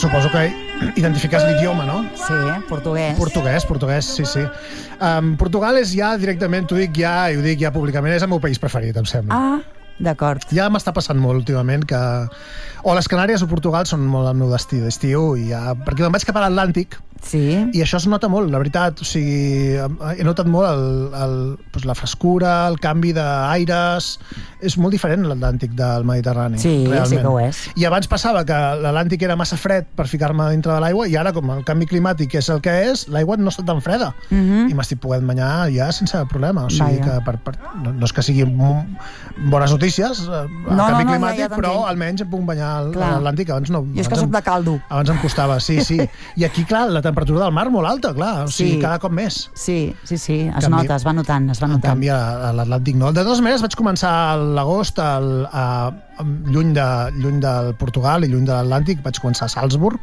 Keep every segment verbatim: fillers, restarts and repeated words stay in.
suposo que identifiques l'idioma, no? Sí, portuguès. Portuguès, portuguès, sí, sí. Um, Portugal és ja directament, t'ho dic ja, i ho dic ja públicament, és el meu país preferit, em sembla. Ah, d'acord. Ja m'està passant molt últimament que... O les Canàries o Portugal són molt el meu destí d'estiu, i ja... perquè me'n vaig cap a l'Atlàntic, sí. I això es nota molt, la veritat. O sigui, he notat molt el, el, doncs la frescura, el canvi d'aires. És molt diferent l'Atlàntic del Mediterrani. Sí, realment. Sí que ho és. I abans passava que l'Atlàntic era massa fred per ficar-me dintre de l'aigua, i ara, com el canvi climàtic és el que és, l'aigua no està tan freda. Uh -huh. I m'estic podent banyar ja sense problema. O sigui, que per, per, no, no és que siguin bones notícies, el no, canvi no, no, climàtic, ja, ja però almenys em puc banyar a l'Atlàntic. Abans no. Jo és que soc de caldo. Abans em costava, sí, sí. I aquí, clar, la temperatura del mar molt alta, clar. O sigui, sí. Cada cop més. Sí, sí, sí. Es canvi, nota, es va notant, es va notant. En canvi, a l'Atlàntic no. De totes maneres, vaig començar a l'agost, lluny, de, lluny del Portugal i lluny de l'Atlàntic, vaig començar a Salzburg,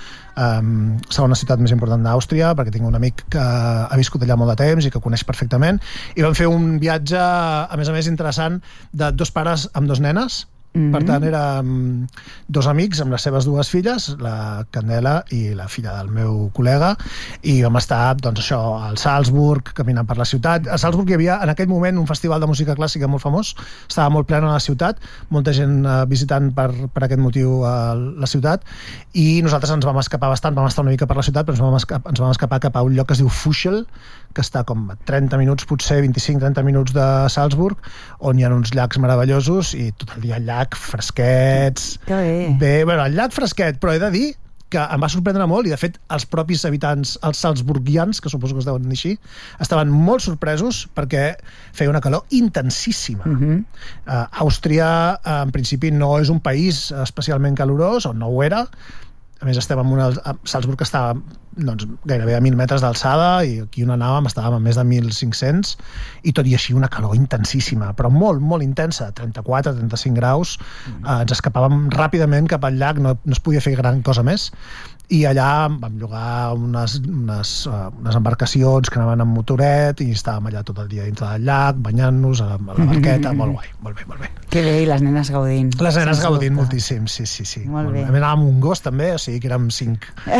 Um, segona ciutat més important d'Àustria, perquè tinc un amic que ha viscut allà molt de temps i que coneix perfectament, i vam fer un viatge, a més a més interessant, de dos pares amb dos nenes. Mm-hmm. Per tant, érem dos amics amb les seves dues filles, la Candela i la filla del meu col·lega, i vam estar, doncs això, al Salzburg, caminant per la ciutat. A Salzburg hi havia, en aquell moment, un festival de música clàssica molt famós, estava molt plena a la ciutat, molta gent uh, visitant per, per aquest motiu a uh, la ciutat, i nosaltres ens vam escapar bastant, vam estar una mica per la ciutat, però ens vam escapar, ens vam escapar cap a un lloc que es diu Fuschel, que està com a trenta minuts, potser vint-i-cinc trenta minuts de Salzburg, on hi ha uns llacs meravellosos, i tot el dia allà fresquets. Que bé. Bé, bueno, el llac fresquet, però he de dir que em va sorprendre molt, i de fet els propis habitants, els salzburgians, que suposo que es deuen dir així, estaven molt sorpresos perquè feia una calor intensíssima. Uh-huh. uh, Àustria, uh, en principi, no és un país especialment calorós, o no ho era. A més, estem en una... Salzburg estava doncs, gairebé a mil metres d'alçada, i aquí on anàvem estàvem a més de mil cinc-cents, i tot i així una calor intensíssima, però molt, molt intensa, trenta-quatre trenta-cinc graus. Mm. Eh, ens escapàvem ràpidament cap al llac, no, no es podia fer gran cosa més, i allà vam llogar unes, unes, uh, unes embarcacions que anaven amb motoret, i estàvem allà tot el dia dintre del llac, banyant-nos a la, a la barqueta, molt guai, molt bé, molt bé. Que bé, i les nenes gaudint. Les nenes gaudint moltíssim, sí, sí, sí. Molt bé. A més, anàvem amb un gos també, o sigui que érem cinc.